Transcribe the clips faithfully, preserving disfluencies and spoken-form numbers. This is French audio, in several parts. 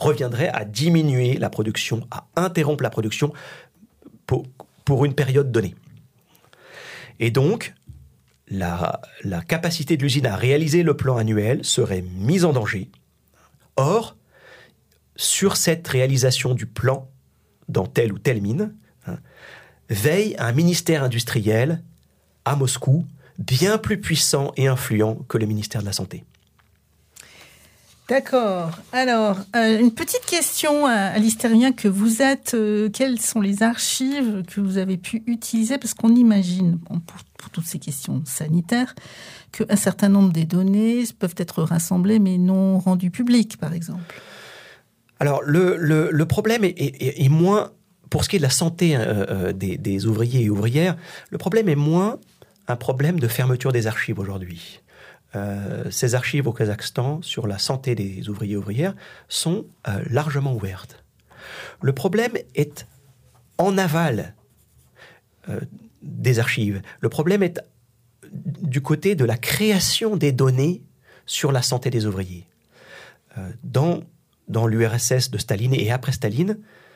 reviendrait à diminuer la production, à interrompre la production pour, pour une période donnée. Et donc, la, la capacité de l'usine à réaliser le plan annuel serait mise en danger. Or, sur cette réalisation du plan, dans telle ou telle mine, hein, veille un ministère industriel à Moscou, bien plus puissant et influent que le ministère de la Santé. D'accord. Alors, euh, une petite question à, à l'hystérien que vous êtes. Euh, quelles sont les archives que vous avez pu utiliser ? Parce qu'on imagine, bon, pour, pour toutes ces questions sanitaires, qu'un certain nombre des données peuvent être rassemblées mais non rendues publiques, par exemple. Alors, le, le, le problème est, est, est moins, pour ce qui est de la santé euh, des, des ouvriers et ouvrières, le problème est moins un problème de fermeture des archives aujourd'hui. Euh, ces archives au Kazakhstan sur la santé des ouvriers et ouvrières sont euh, largement ouvertes. Le problème est en aval euh, des archives. Le problème est du côté de la création des données sur la santé des ouvriers. Euh, dans, dans l'U R S S de Staline et après Staline,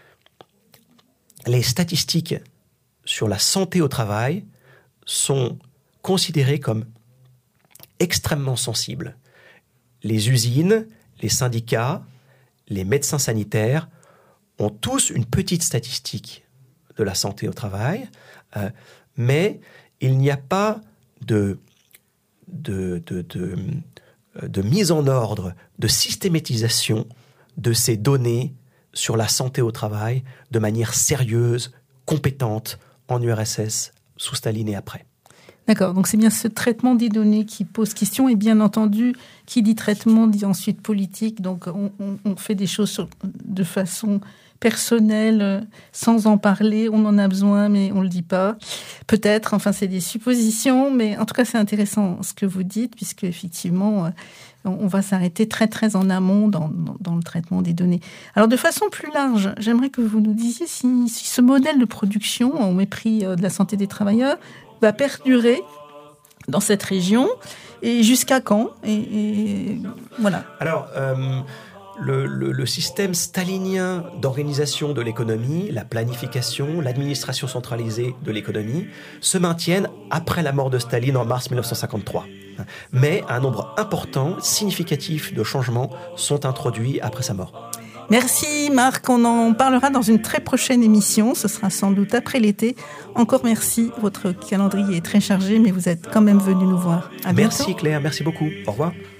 les statistiques sur la santé au travail sont considérées comme extrêmement sensibles. Les usines, les syndicats, les médecins sanitaires ont tous une petite statistique de la santé au travail, euh, mais il n'y a pas de, de, de, de, de mise en ordre, de systématisation de ces données sur la santé au travail de manière sérieuse, compétente en U R S S, sous Staline et après. D'accord, donc c'est bien ce traitement des données qui pose question, et bien entendu, qui dit traitement dit ensuite politique, donc on, on, on fait des choses sur, de façon personnelle, sans en parler, on en a besoin, mais on ne le dit pas. Peut-être, enfin c'est des suppositions, mais en tout cas c'est intéressant ce que vous dites, puisque effectivement, on va s'arrêter très très en amont dans, dans, dans le traitement des données. Alors de façon plus large, j'aimerais que vous nous disiez si, si ce modèle de production, au mépris de la santé des travailleurs, va perdurer dans cette région et jusqu'à quand et, et voilà. Alors, euh, le, le, le système stalinien d'organisation de l'économie, la planification, l'administration centralisée de l'économie se maintiennent après la mort de Staline en mars dix-neuf cent cinquante-trois. Mais un nombre important, significatif de changements sont introduits après sa mort. Merci Marc, on en parlera dans une très prochaine émission, ce sera sans doute après l'été. Encore merci, votre calendrier est très chargé, mais vous êtes quand même venu nous voir. À bientôt. Merci Claire, merci beaucoup, au revoir.